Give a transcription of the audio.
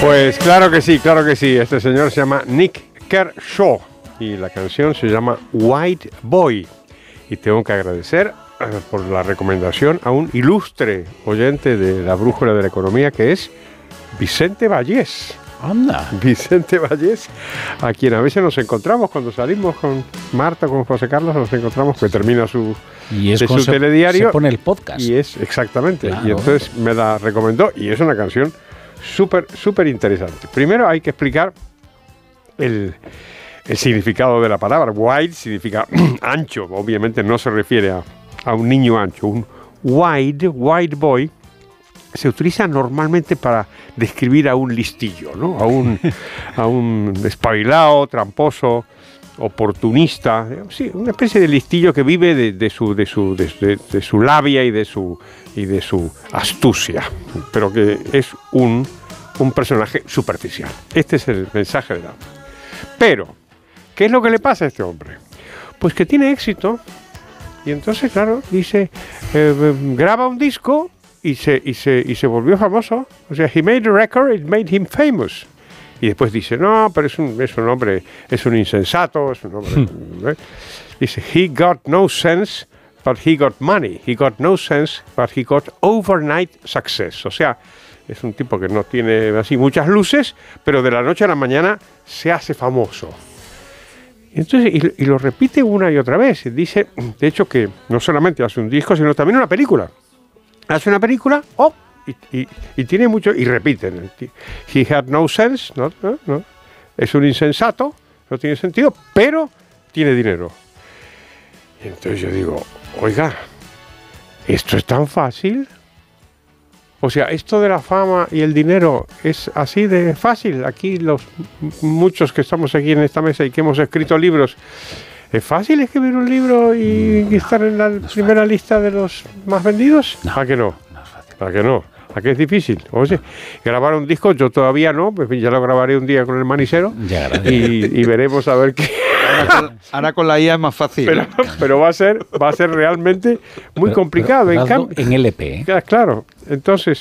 Pues claro que sí, claro que sí. Este señor se llama Nick Kershaw y la canción se llama White Boy. Y tengo que agradecer por la recomendación a un ilustre oyente de la Brújula de la Economía, que es Vicente Vallés. Anda. Vicente Vallés, a quien a veces nos encontramos cuando salimos con Marta, con José Carlos, nos encontramos que termina su telediario. Se pone el podcast. Y es, exactamente, claro. Y entonces me la recomendó y es una canción súper interesante. Primero hay que explicar el significado de la palabra. White significa ancho, obviamente no se refiere a un niño ancho. Un white boy se utiliza normalmente para describir a un listillo, ¿no? a un espabilado, tramposo, oportunista, sí, una especie de listillo que vive de su labia y de su astucia, pero que es un personaje superficial. Este es el mensaje de la... Pero, ¿qué es lo que le pasa a este hombre? Pues que tiene éxito y entonces, claro, dice, graba un disco y se volvió famoso. O sea, he made a record, it made him famous. Y después dice, no, pero es un hombre, es un insensato, es un hombre... Dice, he got no sense, but he got money. He got no sense, but he got overnight success. O sea, es un tipo que no tiene así muchas luces, pero de la noche a la mañana se hace famoso. Y entonces, y lo repite una y otra vez. Dice, de hecho, que no solamente hace un disco, sino también una película. Hace una película, y tiene mucho, y repiten. He had no sense, no. Es un insensato, no tiene sentido, pero tiene dinero. Y entonces yo digo, oiga, ¿esto es tan fácil? O sea, esto de la fama y el dinero es así de fácil. Aquí muchos que estamos aquí en esta mesa y que hemos escrito libros, ¿es fácil escribir un libro y estar en la primera lista de los más vendidos? No, ¿A que no? No es fácil. ¿A que no? ¿A que es difícil? Oye, grabar un disco, yo todavía no, pues ya lo grabaré un día con el Manicero y veremos a ver qué... Ahora con la IA es más fácil. Pero va a ser realmente muy complicado. En LP. Claro, entonces,